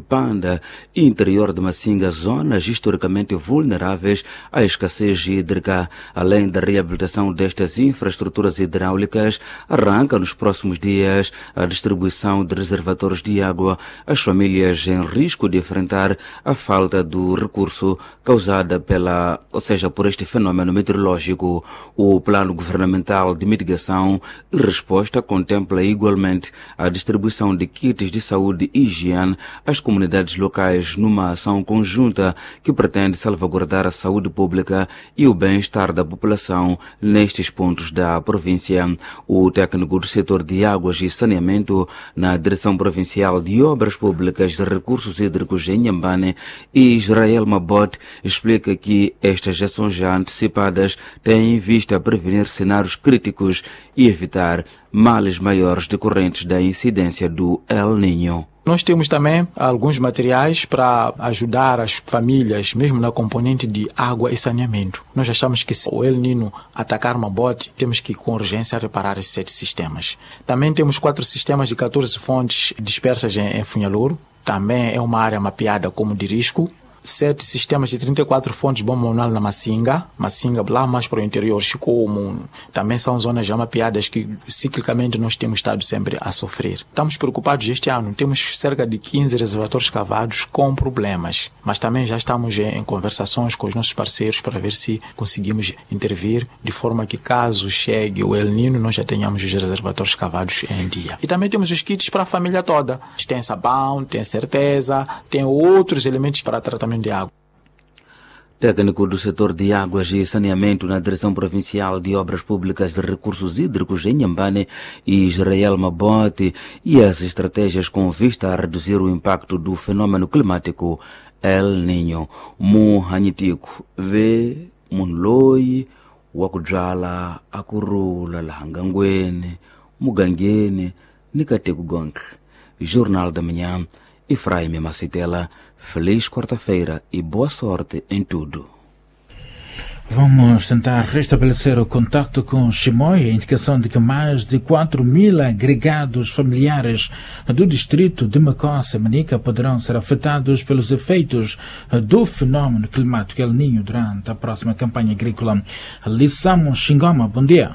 Panda e interior de Macinga, zonas historicamente vulneráveis à escassez hídrica. Além da reabilitação destas infraestruturas hidráulicas, arranca nos próximos dias a distribuição de reservatórios de água às famílias em risco de enfrentar a falta do recurso causada por este fenômeno meteorológico. O plano governamental de mitigação e resposta contempla igualmente a distribuição de kits de saúde e higiene às comunidades locais numa ação conjunta que pretende salvaguardar a saúde pública e o bem-estar da população nestes pontos da província. O técnico do setor de águas e saneamento na Direção Provincial de Obras Públicas de Recursos Hídricos em Inhambane, Israel Mabot, explica que estas ações já antecipadas têm em vista prevenir cenários críticos e evitar males maiores decorrentes da incidência do El Niño. Nós temos também alguns materiais para ajudar as famílias, mesmo na componente de água e saneamento. Nós achamos que se o El Niño atacar Mabot, temos que com urgência reparar esses 7 sistemas. Também temos 4 sistemas de 14 fontes dispersas em Funhalouro. Também é uma área mapeada como de risco. 7 sistemas de 34 fontes bom manual na Macinga lá mais para o interior, Chicomo. Também são zonas já mapeadas que ciclicamente nós temos estado sempre a sofrer. Estamos preocupados este ano, temos cerca de 15 reservatórios cavados com problemas, mas também já estamos em conversações com os nossos parceiros para ver se conseguimos intervir de forma que caso chegue o El Niño nós já tenhamos os reservatórios cavados em dia. E também temos os kits para a família toda. Tem sabão, tem certeza, tem outros elementos para tratamento de água. Técnico do setor de águas e saneamento na Direção Provincial de Obras Públicas de Recursos Hídricos em Inhambane, Israel Mabot, e as estratégias com vista a reduzir o impacto do fenômeno climático El Niño. Muhanitico ve munloi wakujala akurula lahangangwene mugangene nikateko gonk. Jornal da Manhã, Efraim Macitela. Feliz quarta-feira e boa sorte em tudo. Vamos tentar restabelecer o contato com Chimoio, a indicação de que mais de 4.000 agregados familiares do distrito de Macossa e Manica poderão ser afetados pelos efeitos do fenômeno climático El Niño durante a próxima campanha agrícola. Lissamo Xingoma, bom dia.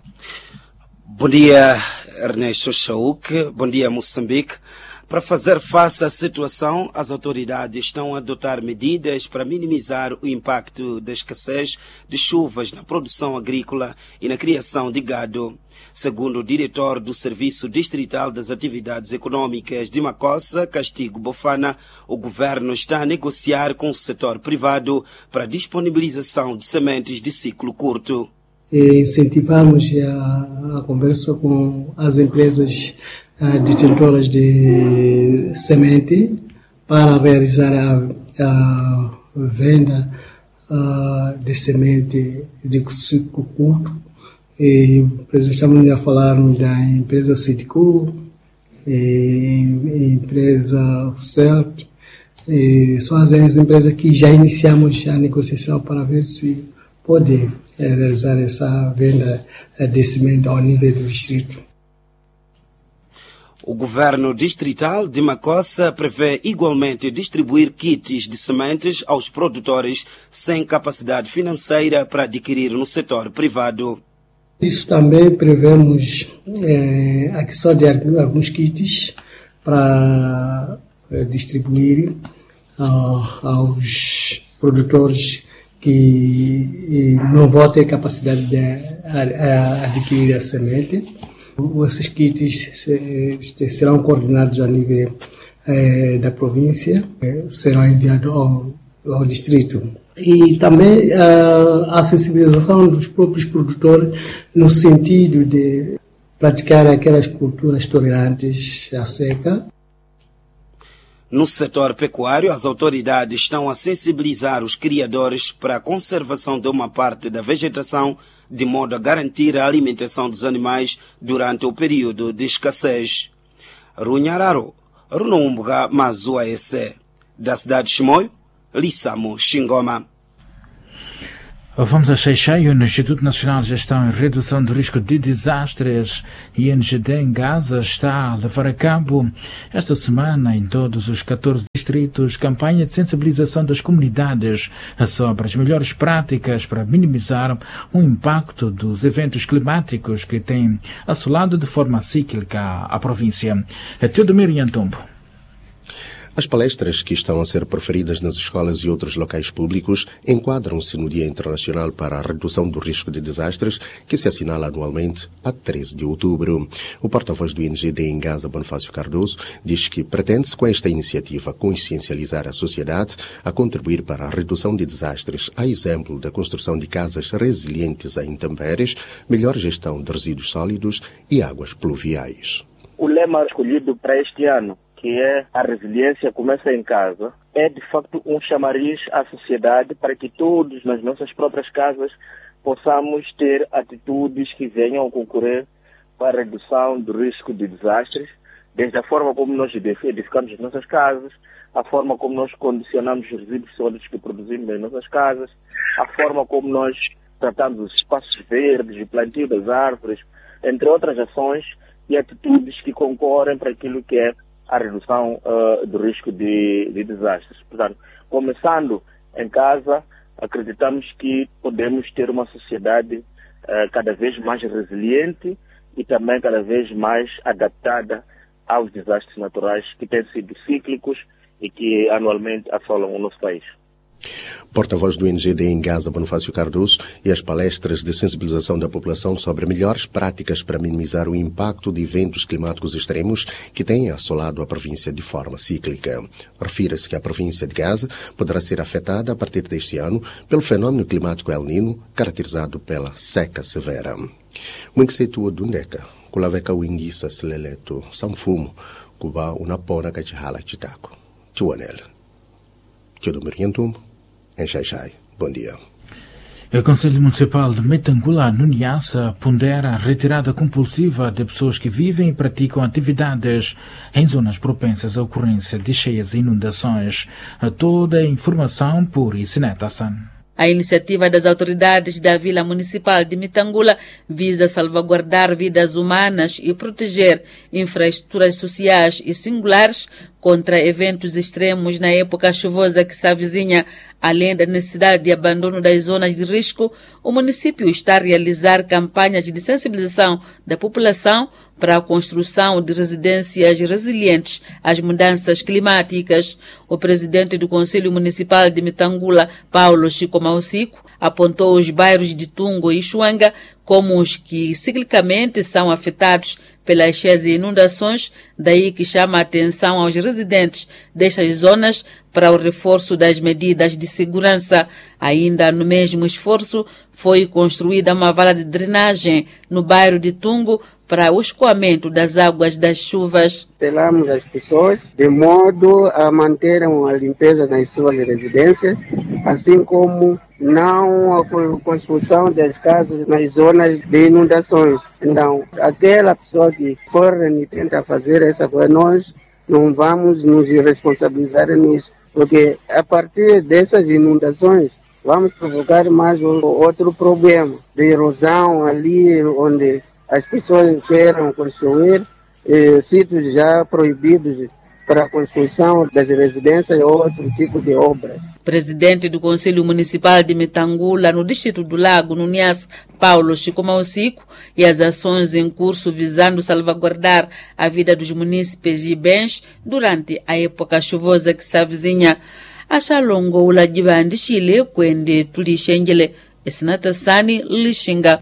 Bom dia, Ernesto Chauk. Bom dia, Moçambique. Para fazer face à situação, as autoridades estão a adotar medidas para minimizar o impacto da escassez de chuvas na produção agrícola e na criação de gado. Segundo o diretor do Serviço Distrital das Atividades Econômicas de Macossa, Castigo Bofana, o governo está a negociar com o setor privado para a disponibilização de sementes de ciclo curto. Incentivamos a conversa com as empresas detentoras de semente para realizar a venda de semente de ciclo curto. Estamos a falar da empresa Citico, empresa CELT, são as empresas que já iniciamos a negociação para ver se pode realizar essa venda de semente ao nível do distrito. O governo distrital de Macossa prevê igualmente distribuir kits de sementes aos produtores sem capacidade financeira para adquirir no setor privado. Isso também prevemos a aquisição de alguns kits para distribuir aos produtores que não vão ter capacidade de adquirir a semente. Esses kits serão coordenados a nível da província, serão enviados ao distrito. E também a sensibilização dos próprios produtores no sentido de praticar aquelas culturas tolerantes à seca. No setor pecuário, as autoridades estão a sensibilizar os criadores para a conservação de uma parte da vegetação, de modo a garantir a alimentação dos animais durante o período de escassez. Runhararo, Runumbuga Mazuaese, da cidade de Chimoio, Lissamo Xingoma. Vamos a Xai-Xai, no Instituto Nacional de Gestão e Redução do Risco de Desastres, INGD, em Gaza, está a levar a cabo esta semana em todos os 14 distritos campanha de sensibilização das comunidades sobre as melhores práticas para minimizar o impacto dos eventos climáticos que têm assolado de forma cíclica a província. Teodomiro Yantumbo. As palestras que estão a ser proferidas nas escolas e outros locais públicos enquadram-se no Dia Internacional para a Redução do Risco de Desastres, que se assinala anualmente a 13 de outubro. O porta-voz do INGD em Gaza, Bonifácio Cardoso, diz que pretende-se com esta iniciativa consciencializar a sociedade a contribuir para a redução de desastres, a exemplo da construção de casas resilientes a intempéries, melhor gestão de resíduos sólidos e águas pluviais. O lema escolhido para este ano, que é a resiliência começa em casa, é de facto um chamariz à sociedade para que todos nas nossas próprias casas possamos ter atitudes que venham a concorrer para a redução do risco de desastres, desde a forma como nós edificamos as nossas casas, a forma como nós condicionamos os resíduos sólidos que produzimos nas nossas casas, a forma como nós tratamos os espaços verdes, o plantio das árvores, entre outras ações e atitudes que concorrem para aquilo que é a redução do risco de desastres. Portanto, começando em casa, acreditamos que podemos ter uma sociedade cada vez mais resiliente e também cada vez mais adaptada aos desastres naturais que têm sido cíclicos e que anualmente assolam o nosso país. Porta-voz do INGD em Gaza, Bonifácio Cardoso, e as palestras de sensibilização da população sobre melhores práticas para minimizar o impacto de eventos climáticos extremos que têm assolado a província de forma cíclica. Refira-se que a província de Gaza poderá ser afetada a partir deste ano pelo fenômeno climático El Nino, caracterizado pela seca severa. O Insetua do Neca, Kulaveka Winguissa Seleleto, São Fumo, Cuba, Unapona Cachihala Chitaco. Chuanel. Teodomiro Yantumbo, em Xai-Xai. Bom dia. O Conselho Municipal de Metangula, no Niassa, pondera a retirada compulsiva de pessoas que vivem e praticam atividades em zonas propensas à ocorrência de cheias e inundações. Toda a informação por Isinet Hassan. A iniciativa das autoridades da Vila Municipal de Metangula visa salvaguardar vidas humanas e proteger infraestruturas sociais e singulares contra eventos extremos na época chuvosa que se avizinha. Além da necessidade de abandono das zonas de risco, o município está a realizar campanhas de sensibilização da população para a construção de residências resilientes às mudanças climáticas. O presidente do Conselho Municipal de Metangula, Paulo Chico Mausico, apontou os bairros de Tungo e Xuanga como os que ciclicamente são afetados pelas cheias e inundações, daí que chama a atenção aos residentes destas zonas para o reforço das medidas de segurança. Ainda no mesmo esforço, foi construída uma vala de drenagem no bairro de Tungo para o escoamento das águas das chuvas. Apelamos as pessoas de modo a manterem a limpeza nas suas residências, assim como não a construção das casas nas zonas de inundações. Então, aquela pessoa que for e tenta fazer essa coisa, nós não vamos nos responsabilizar nisso, porque a partir dessas inundações vamos provocar mais outro problema de erosão ali onde as pessoas querem construir sítios já proibidos para a construção das residências ou outro tipo de obras. Presidente do Conselho Municipal de Metangula, no Distrito do Lago, no Niassa, Paulo Chico Mausico, e as ações em curso visando salvaguardar a vida dos munícipes e bens durante a época chuvosa que se avizinha. Achalongo ulajibandi Chile, kwende tulishengele, esnatasani lishinga.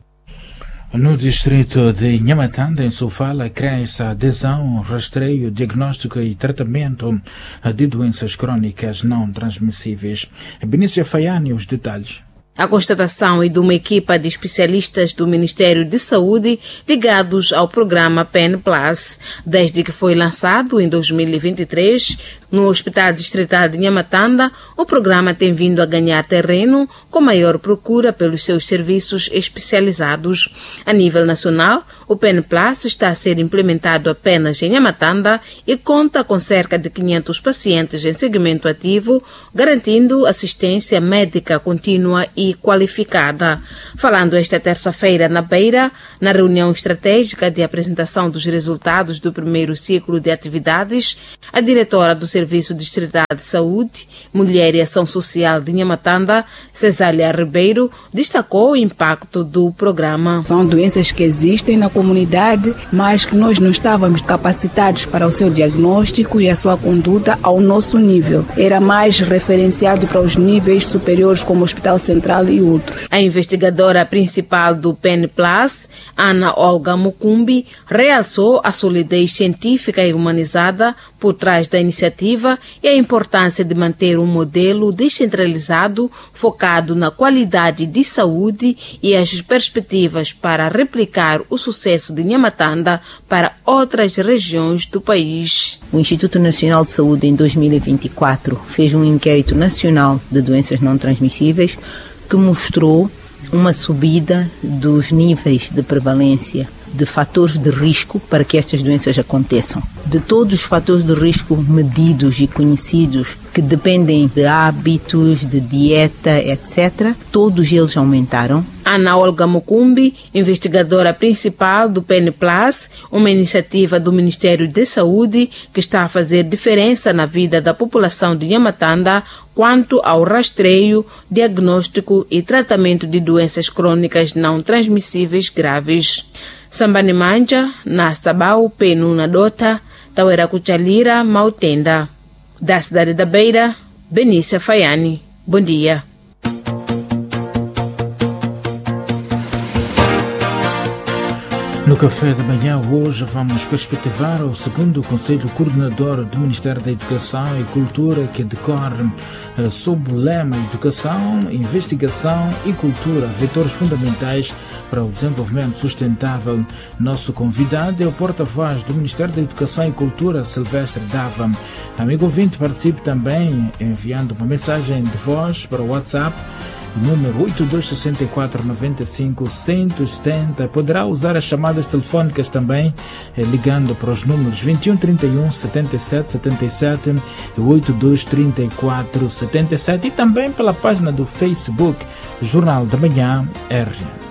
No distrito de Nhamatanda, em Sofala, cresce a adesão, rastreio, diagnóstico e tratamento de doenças crônicas não transmissíveis. Benícia Faiani, os detalhes. A constatação é de uma equipa de especialistas do Ministério de Saúde ligados ao programa PEN Plus. Desde que foi lançado em 2023, No Hospital Distrital de Nhamatanda, o programa tem vindo a ganhar terreno com maior procura pelos seus serviços especializados. A nível nacional, o PEN Plus está a ser implementado apenas em Nhamatanda e conta com cerca de 500 pacientes em segmento ativo, garantindo assistência médica contínua e qualificada. Falando esta terça-feira na Beira, na reunião estratégica de apresentação dos resultados do primeiro ciclo de atividades, a diretora do Serviço Distrital de Saúde, Mulher e Ação Social de Nhamatanda, Cesália Ribeiro, destacou o impacto do programa. São doenças que existem na comunidade, mas que nós não estávamos capacitados para o seu diagnóstico e a sua conduta ao nosso nível. Era mais referenciado para os níveis superiores, como o Hospital Central e outros. A investigadora principal do PEN Plus, Ana Olga Mukumbi, realçou a solidez científica e humanizada por trás da iniciativa e a importância de manter um modelo descentralizado focado na qualidade de saúde e as perspectivas para replicar o sucesso de Nhamatanda para outras regiões do país. O Instituto Nacional de Saúde, em 2024, fez um inquérito nacional de doenças não transmissíveis que mostrou uma subida dos níveis de prevalência de fatores de risco para que estas doenças aconteçam. De todos os fatores de risco medidos e conhecidos que dependem de hábitos, de dieta, etc., todos eles aumentaram. Ana Olga Mukumbi, investigadora principal do PEN Plus, uma iniciativa do Ministério da Saúde que está a fazer diferença na vida da população de Nhamatanda quanto ao rastreio, diagnóstico e tratamento de doenças crônicas não transmissíveis graves. Sambani Manja, na Sabau, Penuna Dota, Tawera Kuchalira, Mautenda. Da cidade da Beira, Benícia Faiani. Bom dia. No café da manhã hoje vamos perspectivar o segundo Conselho Coordenador do Ministério da Educação e Cultura, que decorre sob o lema Educação, Investigação e Cultura, vetores fundamentais para o desenvolvimento sustentável. Nosso convidado é o porta-voz do Ministério da Educação e Cultura, Silvestre Dava. Amigo ouvinte, participe também enviando uma mensagem de voz para o WhatsApp, número 8264-95-170. Poderá usar as chamadas telefónicas também, ligando para os números 2131-7777 e 8234-77, e também pela página do Facebook Jornal da Manhã RN.